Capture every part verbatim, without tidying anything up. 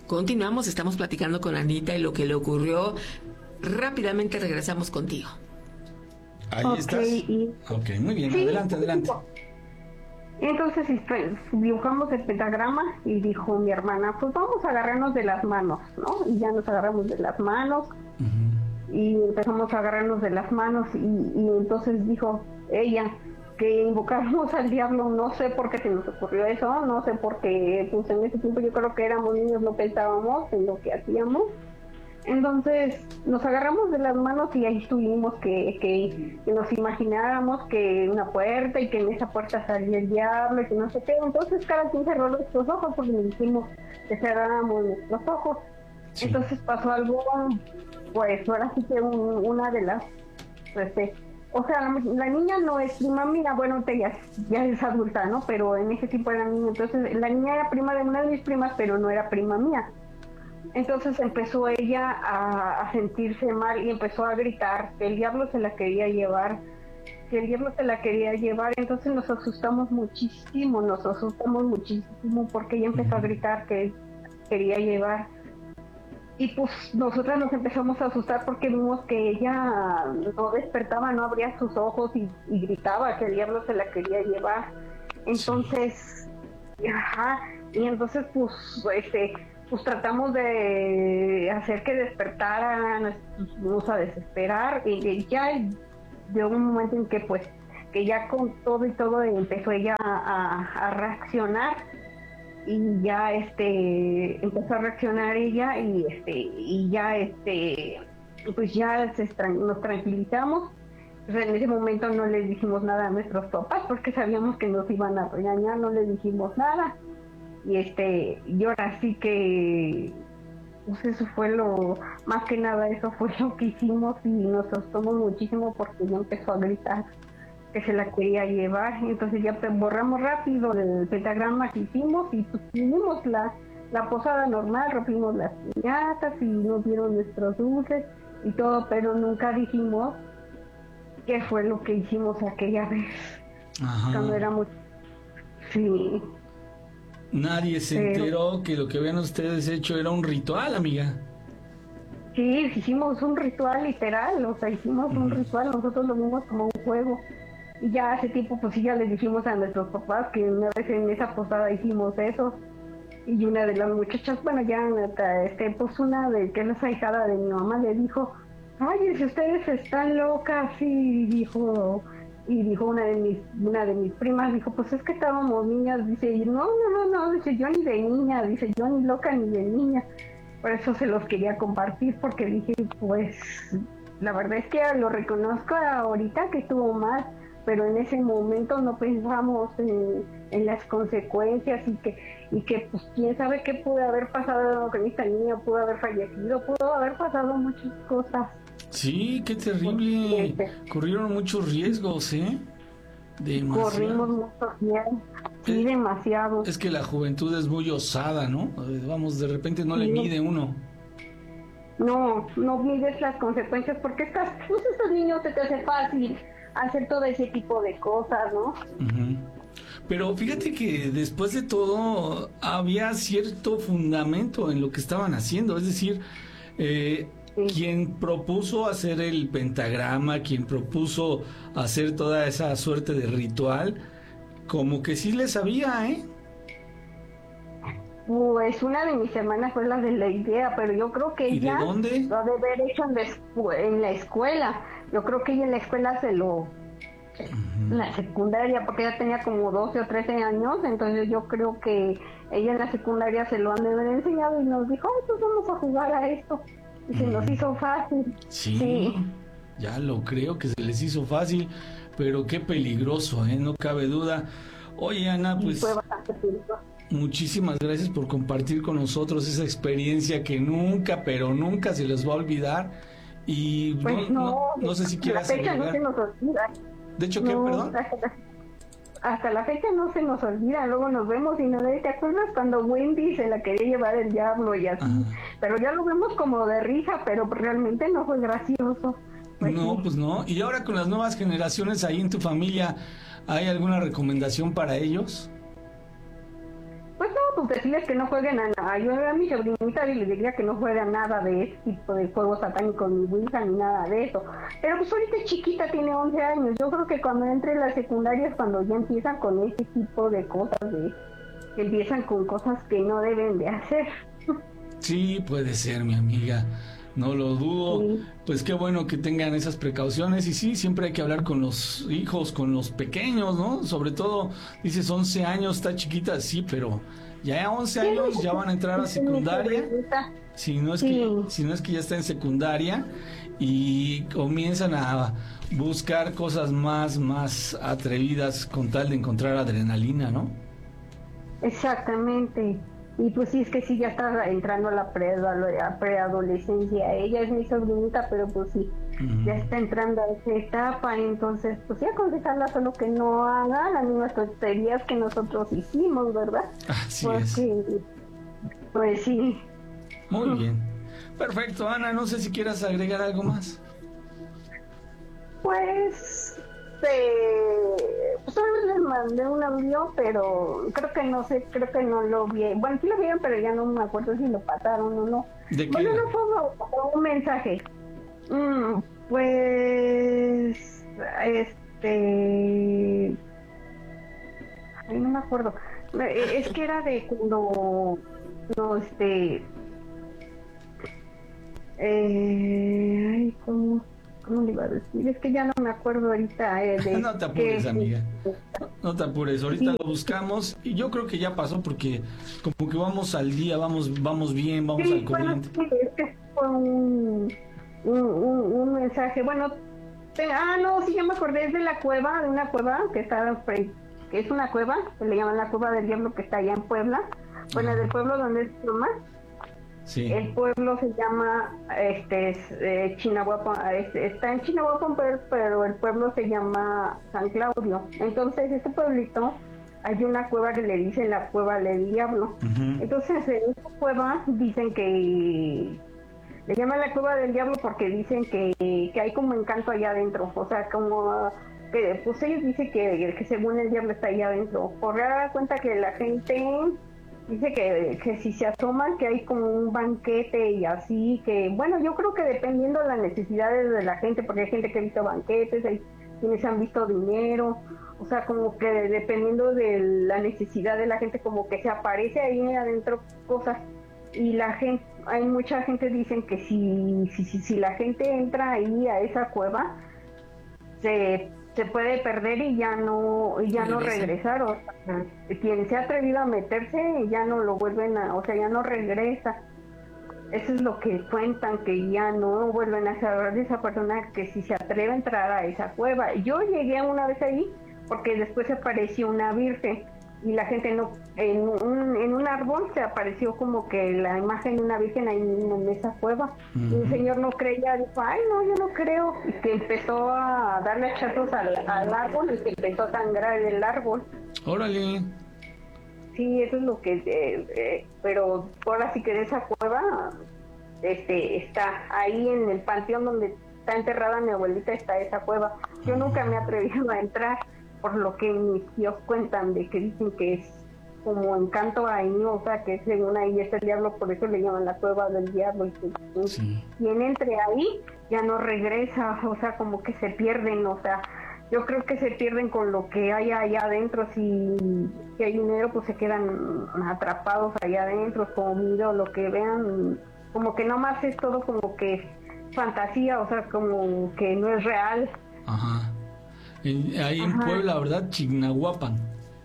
Continuamos, estamos platicando con Anita y lo que le ocurrió. Rápidamente regresamos contigo. Ahí okay, estás. Y... Ok, muy bien, sí, adelante, adelante. Entonces dibujamos el pentagrama y dijo mi hermana, pues vamos a agarrarnos de las manos, ¿no? Y ya nos agarramos de las manos. Uh-huh. Y empezamos a agarrarnos de las manos y, y entonces dijo ella que invocáramos al diablo. No sé por qué se nos ocurrió eso, no sé por qué, pues en ese tiempo yo creo que éramos niños, no pensábamos en lo que hacíamos. Entonces nos agarramos de las manos y ahí estuvimos que, que, que nos imagináramos que una puerta y que en esa puerta salía el diablo y que no sé qué. Entonces cada quien cerró nuestros ojos porque le dijimos que cerráramos nuestros ojos. Sí. Entonces pasó algo, pues ahora sí que un, una de las, este, o sea, la, la niña no es prima mía, bueno, ella ya es adulta, ¿no? Pero en ese tiempo era niña. Entonces la niña era prima de una de mis primas, pero no era prima mía. Entonces empezó ella a, a sentirse mal y empezó a gritar que el diablo se la quería llevar, que el diablo se la quería llevar. Entonces nos asustamos muchísimo, nos asustamos muchísimo porque ella empezó a gritar que quería llevar. Y pues nosotras nos empezamos a asustar porque vimos que ella no despertaba, no abría sus ojos y, y gritaba que el diablo se la quería llevar. Entonces, sí. ajá, y entonces pues este... pues tratamos de hacer que despertara, nos pusimos a desesperar y ya llegó un momento en que pues que ya con todo y todo empezó ella a, a reaccionar y ya este empezó a reaccionar ella y este y ya este pues ya se, nos tranquilizamos. Entonces, en ese momento no les dijimos nada a nuestros papás porque sabíamos que nos iban a regañar, no les dijimos nada. Y este, y ahora sí que, pues eso fue lo, más que nada eso fue lo que hicimos y nos asustamos muchísimo porque ella empezó a gritar que se la quería llevar. Y entonces ya borramos rápido el pentagrama que hicimos y pues hicimos la, la posada normal, rompimos las piñatas y nos dieron nuestros dulces y todo, pero nunca dijimos qué fue lo que hicimos aquella vez. Ajá. Cuando éramos, sí. Nadie se Pero, enteró que lo que habían ustedes hecho era un ritual, amiga. Sí, hicimos un ritual literal, o sea, hicimos uh-huh. un ritual, nosotros lo vimos como un juego. Y ya hace tiempo, pues sí, ya les dijimos a nuestros papás que una vez en esa posada hicimos eso. Y una de las muchachas, bueno, ya, este, pues una de que es la ahijada de mi mamá le dijo, ay, si ustedes están locas, y dijo... Y dijo una de mis una de mis primas, dijo, pues es que estábamos niñas, dice, y no, no, no, no, dice, yo ni de niña, dice, yo ni loca ni de niña. Por eso se los quería compartir, porque dije, pues, la verdad es que lo reconozco ahorita que estuvo mal, pero en ese momento no pensamos en, en las consecuencias y que, y que, pues, quién sabe qué pudo haber pasado con esta niña, pudo haber fallecido, pudo haber pasado muchas cosas. Sí, qué terrible. Corrieron muchos riesgos, ¿eh? Demasiado. Corrimos muchos riesgos, sí, eh, demasiado. Es que la juventud es muy osada, ¿no? Vamos, de repente no sí. le mide uno. No, no mides las consecuencias porque estás, pues estos niños se te hace fácil hacer todo ese tipo de cosas, ¿no? Uh-huh. Pero fíjate que después de todo había cierto fundamento en lo que estaban haciendo, es decir, eh, sí. quien propuso hacer el pentagrama, quien propuso hacer toda esa suerte de ritual, como que sí le sabía, ¿eh? Pues una de mis hermanas fue la de la idea, pero yo creo que ¿Y ella de dónde? lo ha de haber hecho en la, escu- en la escuela. Yo creo que ella en la escuela se lo... Uh-huh. En la secundaria, porque ella tenía como doce o trece años, entonces yo creo que ella en la secundaria se lo han de haber enseñado y nos dijo, ay, pues vamos a jugar a esto. Y uh-huh. se nos hizo fácil. Sí, sí, ya lo creo que se les hizo fácil, pero qué peligroso, ¿eh? No cabe duda. Oye, Ana, pues... fue bastante peligroso. Muchísimas gracias por compartir con nosotros esa experiencia que nunca, pero nunca se les va a olvidar. Y pues no, no, no, no sé si quieras la fecha agregar. no se nos olvida. De hecho, ¿qué, no, perdón? Hasta, hasta la fecha no se nos olvida, luego nos vemos y no, ¿te acuerdas cuando Wendy se la quería llevar el diablo y así? Ah. Pero ya lo vemos como de risa, pero realmente no fue gracioso. Pues no, sí. Pues no. Y ahora con las nuevas generaciones ahí en tu familia, ¿hay alguna recomendación para ellos? Pues no, pues decirles que no jueguen a nada. Yo a mi sobrinita y le diría que no jueguen nada de ese tipo de juegos satánicos, ni Ouija, ni nada de eso. Pero pues ahorita es chiquita, tiene once años. Yo creo que cuando entre en la secundaria es cuando ya empiezan con ese tipo de cosas, de que empiezan con cosas que no deben de hacer. Sí, puede ser, mi amiga. No lo dudo. Sí. Pues qué bueno que tengan esas precauciones. Y sí, siempre hay que hablar con los hijos, con los pequeños, ¿no? Sobre todo, dices once años, está chiquita, sí, pero ya a once años ya van a entrar a secundaria. Si no es que, si no es que ya está en secundaria y comienzan a buscar cosas más, más atrevidas con tal de encontrar adrenalina, ¿no? Exactamente. Y pues sí, es que sí, ya está entrando a la preadolescencia. Ella es mi sobrinita, pero pues sí, uh-huh. ya está entrando a esa etapa. Entonces, pues sí, aconsejarla solo que no haga las mismas tonterías que nosotros hicimos, ¿verdad? Así Porque, es. Pues sí. Muy bien. Perfecto, Ana, no sé si quieras agregar algo más. Pues... Eh, pues les mandé un audio, pero creo que no sé, creo que no lo vi. Bueno, sí lo vieron, pero ya no me acuerdo si lo pasaron o no. ¿De qué? Bueno, no fue un mensaje. Mm, pues, este, ay, no me acuerdo. Es que era de cuando, no, este, eh, ay, ¿cómo? ¿Cómo le iba a decir? Es que ya no me acuerdo ahorita. Eh, de no te apures, que, amiga. No te apures. Ahorita sí. lo buscamos y yo creo que ya pasó porque como que vamos al día, vamos vamos bien, vamos sí, al corriente. Bueno, sí, es que fue un, un, un, un mensaje. Bueno, te, ah, no, sí, ya me acordé. Es de la cueva, de una cueva que está, que es una cueva, que le llaman la Cueva del Diablo, que está allá en Puebla. Bueno, ah. del pueblo donde es Pluma. Sí. El pueblo se llama este eh, Chinahuapan, este, está en Chinahuapan, pero, pero el pueblo se llama San Claudio. Entonces, este pueblito hay una cueva que le dicen la Cueva del Diablo. Uh-huh. Entonces, en esta cueva dicen que le llaman la Cueva del Diablo porque dicen que, que hay como encanto allá adentro. O sea, como que pues ellos dicen que, que según el diablo está allá adentro. Por dar cuenta que la gente dice que, que si se asoman que hay como un banquete y así, que bueno, yo creo que dependiendo de las necesidades de la gente, porque hay gente que ha visto banquetes, hay quienes han visto dinero, o sea, como que dependiendo de la necesidad de la gente, como que se aparece ahí adentro cosas, y la gente, hay mucha gente dicen que si, si, si, si la gente entra ahí a esa cueva, se se puede perder y ya no y ya no regresar, o sea, quien se ha atrevido a meterse ya no lo vuelven a, o sea, ya no regresa. Eso es lo que cuentan, que ya no vuelven a saber de esa persona que si se atreve a entrar a esa cueva. Yo llegué una vez ahí porque después apareció una virgen y la gente no, en un, en un árbol se apareció como que la imagen de una virgen ahí en esa cueva. Uh-huh. Y el señor no creía, dijo, ay no, yo no creo, y que empezó a darle hachazos al, al árbol y que empezó a sangrar el árbol. Órale. Sí, eso es lo que, eh, eh, pero ahora sí que de esa cueva, este, está ahí en el panteón donde está enterrada mi abuelita, está esa cueva. Yo uh-huh. nunca me he atrevido a entrar, por lo que mis tíos cuentan, de que dicen que es como encanto ahí, o sea, que según ahí está el diablo, por eso le llaman la Cueva del Diablo, y que sí. quien entre ahí ya no regresa, o sea, como que se pierden, o sea, yo creo que se pierden con lo que hay allá adentro. Si, si hay dinero, pues se quedan atrapados allá adentro, comido, lo que vean, como que nomás es todo como que fantasía, o sea, como que no es real. Ajá. En, ahí en Ajá. Puebla, ¿verdad? Chignahuapan.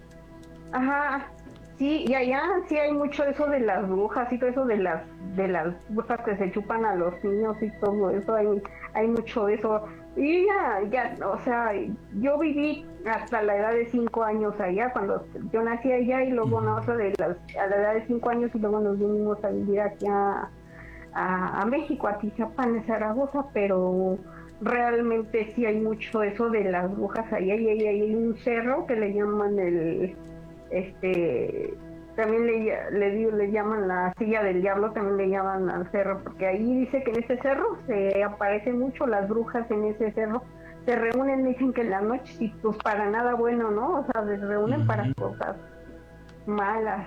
Ajá, sí, y allá sí hay mucho eso de las brujas y todo eso de las de las brujas que se chupan a los niños y todo eso, hay, hay mucho de eso. Y ya, ya, o sea, yo viví hasta la edad de cinco años allá, cuando yo nací allá, y luego no, o sea, de las, a la edad de cinco años, y luego nos vinimos a vivir aquí a, a, a México, a Tizapán, a Zaragoza, pero realmente sí hay mucho eso de las brujas allá, y hay, hay un cerro que le llaman el, este, también le, le, le llaman la silla del diablo, también le llaman al cerro, porque ahí dice que en ese cerro se aparecen mucho las brujas, en ese cerro se reúnen, dicen que en la noche, y pues para nada bueno, ¿no? O sea, se reúnen uh-huh. para cosas malas.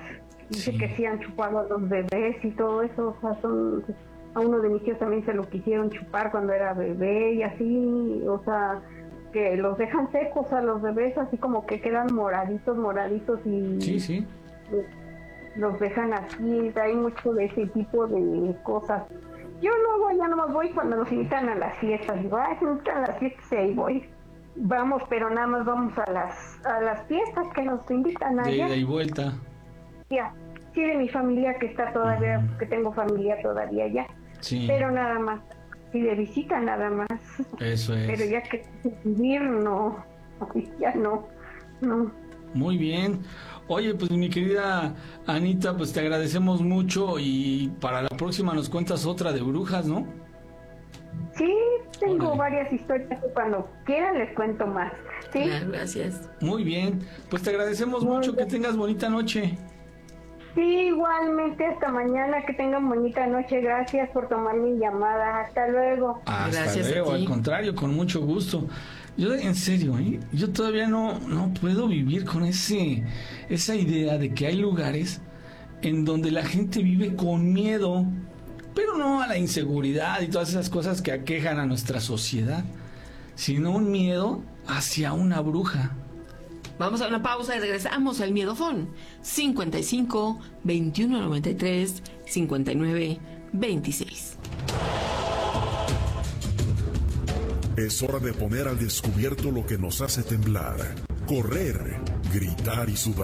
Dice Sí. que sí han chupado a los bebés y todo eso, o sea, son... A uno de mis tíos también se lo quisieron chupar cuando era bebé y así, o sea, que los dejan secos a los bebés, así como que quedan moraditos, moraditos y Sí, sí. los dejan así, hay mucho de ese tipo de cosas. Yo luego ya no voy cuando nos invitan a las fiestas, digo, ay, se invitan a las fiestas y ahí voy. Vamos, pero nada más vamos a las a las fiestas que nos invitan De allá. ida y vuelta. Ya, sí, de mi familia que está todavía, Ujú. que tengo familia todavía allá. Sí. Pero nada más, sí de visita nada más. Eso es. Pero ya que vivir, no, ya no, no. Muy bien. Oye, pues mi querida Anita, pues te agradecemos mucho y para la próxima nos cuentas otra de brujas, ¿no? Sí, tengo Órale. varias historias que cuando quieran les cuento más. Sí, Claro, gracias. Muy bien. Pues te agradecemos Muy mucho, bien. que tengas bonita noche. sí, igualmente hasta mañana, que tengan bonita noche. Gracias por tomar mi llamada. Hasta luego. Hasta Gracias a luego, ti. al contrario, con mucho gusto. Yo, en serio, ¿eh? Yo todavía no, no puedo vivir con ese, esa idea de que hay lugares en donde la gente vive con miedo, pero no a la inseguridad y todas esas cosas que aquejan a nuestra sociedad, sino un miedo hacia una bruja. Vamos a una pausa y regresamos al Miedofón. cincuenta y cinco, veintiuno noventa y tres, cincuenta y nueve, veintiséis. Es hora de poner al descubierto lo que nos hace temblar, correr, gritar y sudar.